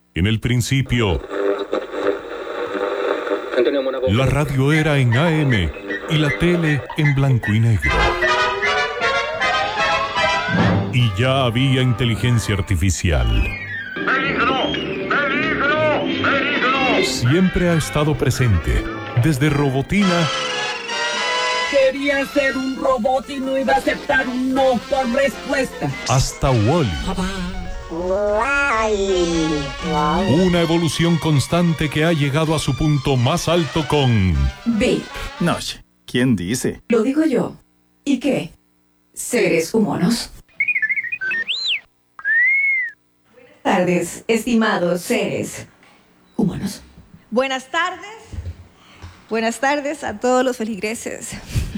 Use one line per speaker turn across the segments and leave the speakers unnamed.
En el principio, la radio era en AM y la tele en blanco y negro. Y ya había inteligencia artificial.
¡Peligro! ¡Peligro! ¡Peligro!
Siempre ha estado presente, desde Robotina.
Quería ser un robot y no iba a aceptar un no por respuesta.
Hasta Wall-E. Una evolución constante que ha llegado a su punto más alto con...
Babe.
No, ¿quién dice?
Lo digo yo. ¿Y qué? ¿Seres humanos? Buenas tardes, estimados seres humanos.
Buenas tardes. Buenas tardes a todos los feligreses.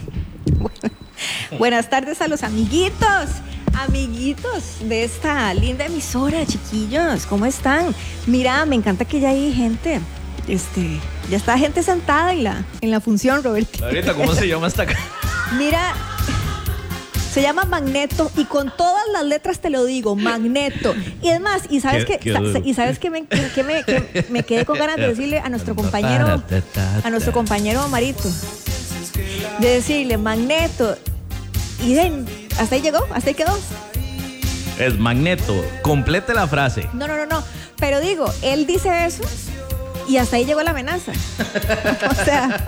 Buenas tardes a los amiguitos de esta linda emisora, chiquillos. ¿Cómo están? Mira, me encanta que ya hay gente. Ya está gente sentada en la función, Roberto.
Ahorita, ¿cómo se llama esta?
Mira, se llama Magneto y con todas las letras te lo digo, Magneto. Y es más, ¿sabes qué me quedé con ganas de decirle a nuestro compañero Marito? De decirle, Magneto. Y hasta ahí llegó, hasta ahí quedó.
Es Magneto. Complete la frase.
No. Pero digo, él dice eso y hasta ahí llegó la amenaza. O sea,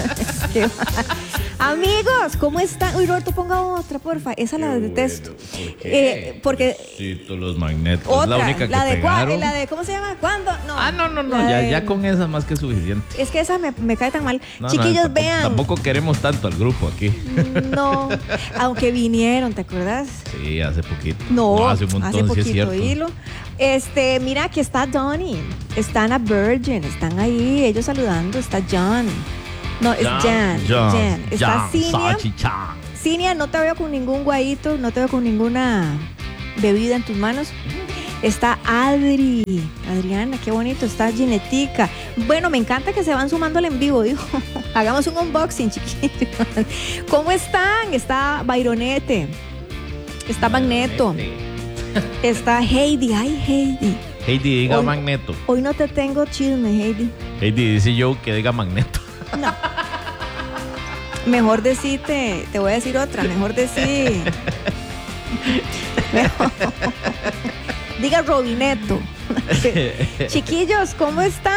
amigos, ¿cómo están? Uy, Roberto, ponga otra, porfa. Esa la detesto. Porque
los magnetos.
Otra,
la única que
la de
pegaron.
la de ¿cómo se llama? ¿Cuándo?
No. Ya con esa más que suficiente.
Es que esa me cae tan mal. Chiquillos, vean.
Tampoco queremos tanto al grupo aquí.
No, aunque vinieron, ¿te acuerdas?
Sí, hace poquito.
No,
hace un montón,
hace poquito,
sí es cierto.
hilo. Mira, aquí está Donnie, está Ana Virgin, están ahí, ellos saludando, está John. No, es Jan. Está Cinia, no te veo con ningún guayito, no te veo con ninguna bebida en tus manos. Está Adriana, qué bonito, está Ginetica. Bueno, me encanta que se van sumando al en vivo, digo. Hagamos un unboxing, chiquitos. ¿Cómo están? Está Byronete, está Magneto, está Heidi. Ay, Heidi.
Heidi, diga
Hoy-
Magneto.
Hoy no te tengo chisme, Heidi.
Heidi dice yo que diga Magneto.
No. Mejor decirte, te voy a decir otra, mejor decir. Diga Robineto. Chiquillos, ¿cómo están?